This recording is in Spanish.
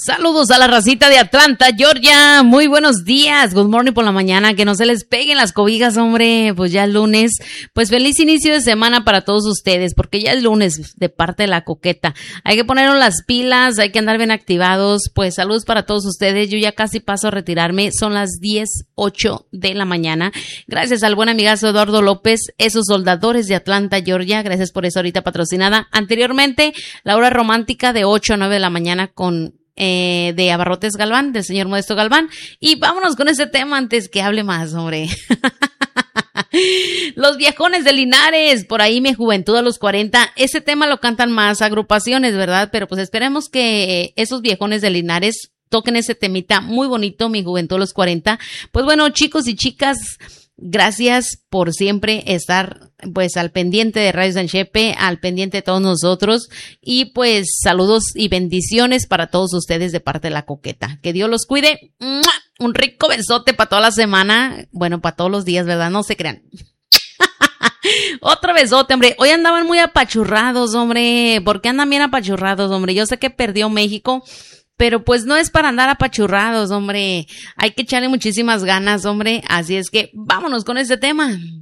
Saludos a la racita de Atlanta, Georgia. Muy buenos días. Good morning por la mañana. Que no se les peguen las cobijas, hombre. Pues ya es lunes. Pues feliz inicio de semana para todos ustedes, porque ya es lunes de parte de la coqueta. Hay que ponernos las pilas, hay que andar bien activados. Pues saludos para todos ustedes. Yo ya casi paso a retirarme. Son las 10:08 de la mañana. Gracias al buen amigazo Eduardo López, esos soldadores de Atlanta, Georgia. Gracias por eso ahorita patrocinada. Anteriormente, la hora romántica de 8 a 9 de la mañana con de Abarrotes Galván, del señor Modesto Galván. Y vámonos con ese tema antes que hable más, hombre. Los viejones de Linares, por ahí mi juventud a los 40, ese tema lo cantan más agrupaciones, ¿verdad? Pero pues esperemos que esos viejones de Linares toquen ese temita muy bonito, mi juventud a los 40. Pues bueno, chicos y chicas, gracias por siempre estar pues al pendiente de Radio San Chepe, al pendiente de todos nosotros y pues saludos y bendiciones para todos ustedes de parte de la coqueta. Que Dios los cuide. ¡Mua! Un rico besote para toda la semana, bueno, para todos los días, ¿verdad? No se crean. Otro besote, hombre. Hoy andaban muy apachurrados, hombre. ¿Por qué andan bien apachurrados, hombre? Yo sé que perdió México, pero pues no es para andar apachurrados, hombre. Hay que echarle muchísimas ganas, hombre. Así es que vámonos con este tema.